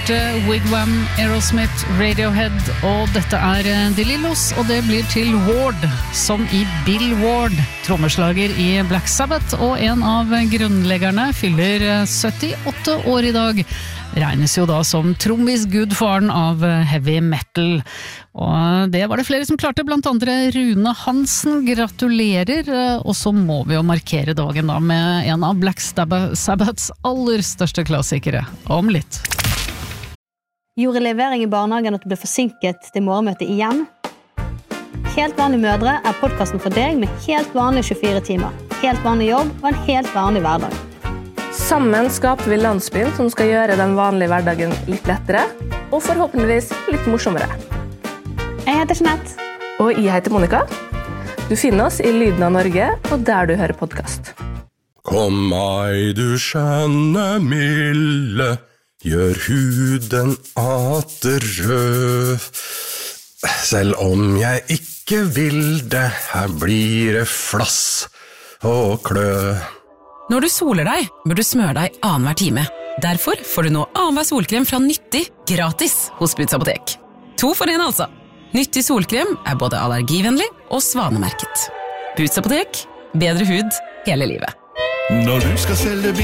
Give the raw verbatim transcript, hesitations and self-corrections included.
hørte Wigwam, Aerosmith, Radiohead, og dette er De Lillos, og det blir til Ward, som i Bill Ward, trommeslager i Black Sabbath, og en av grunnleggerne fyller syttiåtte år i dag. Regnes jo da som trommis-gudfaren av heavy metal. Og det var det flere som klarte, blant andre Rune Hansen. Gratulerer, og så må vi jo markere dagen da med en av Black Sabbaths aller største klassikere. Om litt. Gjorde levering i barnehagen at du ble forsinket til morgenmøtet igjen? Helt vanlige mødre er podcasten for deg med helt vanlige tjuefire timer. Helt vanlig jobb og en helt vanlig hverdag. Sammen skaper vi landsbyen som skal gjøre den vanlige hverdagen litt lettere, og forhåpentligvis litt morsommere. Jeg heter Jeanette. Og jeg heter Monica. Du finner oss i Lyden av Norge, og der du hører podcast. Kom ei du skjønne milde, gjør huden atter rød. Selv om jeg ikke vil det, her blir det flass og klø. Når du soler deg, bør du smøre deg annenhver time. Derfor får du nå annenhver solkrem fra Nyttig gratis hos Buds Apotek. To for en altså. Nyttig solkrem er både allergivennlig og svanemerket. Buds Apotek, bedre hud hele livet. Når du skal selge